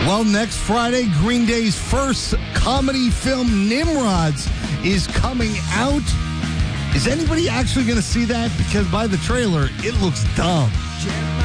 Well, next Friday, Green Day's first comedy film, Nimrods, is coming out. Is anybody actually going to see that? Because by the trailer, it looks dumb.